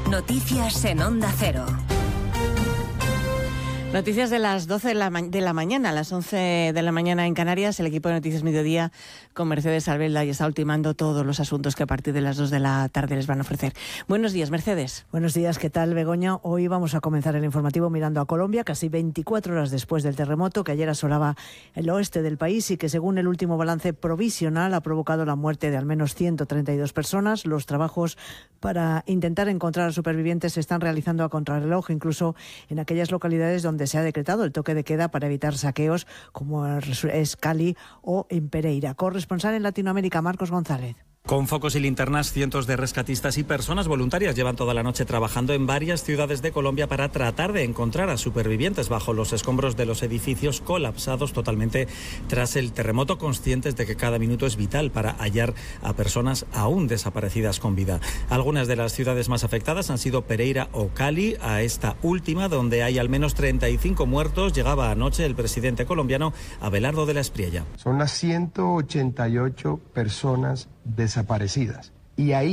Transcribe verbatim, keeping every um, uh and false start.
Noticias en Onda Cero. Noticias de las doce de la, ma- de la mañana, a las once de la mañana en Canarias. El equipo de Noticias Mediodía con Mercedes Albelda y está ultimando todos los asuntos que a partir de las dos de la tarde les van a ofrecer. Buenos días, Mercedes. Buenos días, ¿qué tal, Begoña? Hoy vamos a comenzar el informativo mirando a Colombia, casi veinticuatro horas después del terremoto que ayer asolaba el oeste del país y que, según el último balance provisional, ha provocado la muerte de al menos ciento treinta y dos personas. Los trabajos para intentar encontrar a supervivientes se están realizando a contrarreloj, incluso en aquellas localidades donde se ha decretado el toque de queda para evitar saqueos, como es Cali o en Pereira. Corresponsal en Latinoamérica, Marcos González. Con focos y linternas, cientos de rescatistas y personas voluntarias llevan toda la noche trabajando en varias ciudades de Colombia para tratar de encontrar a supervivientes bajo los escombros de los edificios colapsados totalmente tras el terremoto, conscientes de que cada minuto es vital para hallar a personas aún desaparecidas con vida. Algunas de las ciudades más afectadas han sido Pereira o Cali. A esta última, donde hay al menos treinta y cinco muertos, llegaba anoche el presidente colombiano Abelardo de la Espriella. Son las ciento ochenta y ocho personas desaparecidas. Y ahí